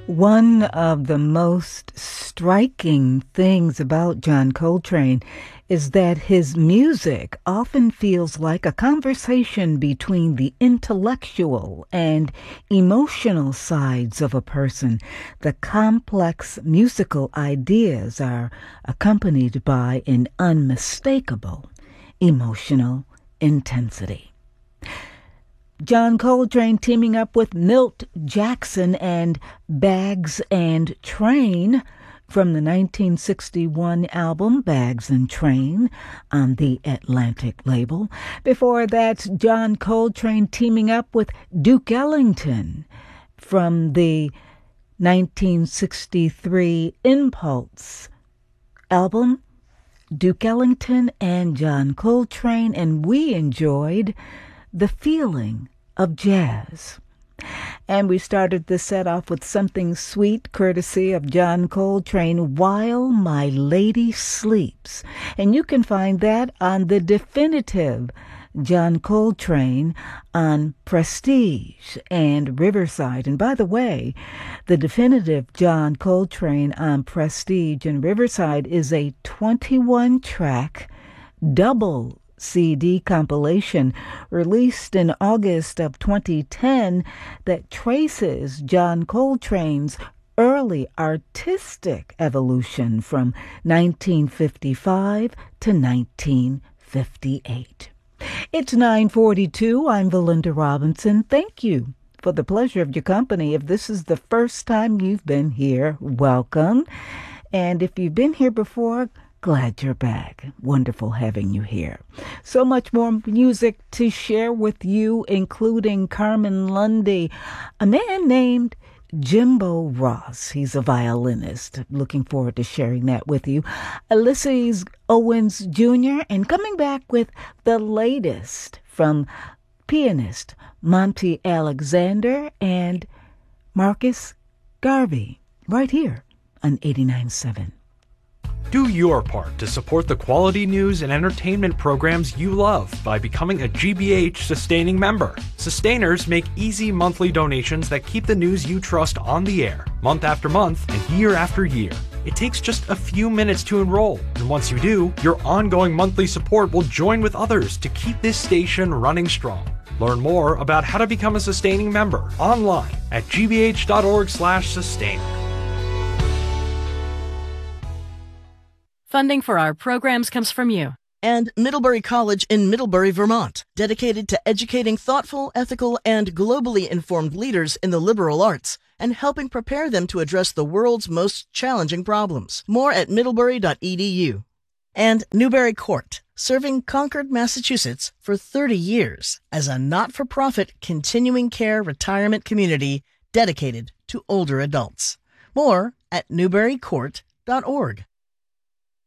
One of the most striking things about John Coltrane is that his music often feels like a conversation between the intellectual and emotional sides of a person. The complex musical ideas are accompanied by an unmistakable emotional intensity. John Coltrane teaming up with Milt Jackson and Bags and Train from the 1961 album Bags and Train on the Atlantic label. Before that, John Coltrane teaming up with Duke Ellington from the 1963 Impulse album, Duke Ellington and John Coltrane, and we enjoyed The Feeling of Jazz. And we started the set off with something sweet, courtesy of John Coltrane, While My Lady Sleeps. And you can find that on the definitive John Coltrane on Prestige and Riverside. And by the way, the definitive John Coltrane on Prestige and Riverside is a 21-track double CD compilation released in August of 2010 that traces John Coltrane's early artistic evolution from 1955 to 1958. It's 9:42. I'm Valinda Robinson. Thank you for the pleasure of your company. If this is the first time you've been here, welcome. And if you've been here before, glad you're back. Wonderful having you here. So much more music to share with you, including Carmen Lundy, a man named Jimbo Ross. He's a violinist. Looking forward to sharing that with you. Ulysses Owens Jr. and coming back with the latest from pianist Monty Alexander and Marcus Garvey right here on 89.7. Do your part to support the quality news and entertainment programs you love by becoming a GBH sustaining member. Sustainers make easy monthly donations that keep the news you trust on the air, month after month and year after year. It takes just a few minutes to enroll, and once you do, your ongoing monthly support will join with others to keep this station running strong. Learn more about how to become a sustaining member online at gbh.org/sustainer. Funding for our programs comes from you. And Middlebury College in Middlebury, Vermont, dedicated to educating thoughtful, ethical, and globally informed leaders in the liberal arts and helping prepare them to address the world's most challenging problems. More at middlebury.edu. And Newbury Court, serving Concord, Massachusetts for 30 years as a not-for-profit continuing care retirement community dedicated to older adults. More at newburycourt.org.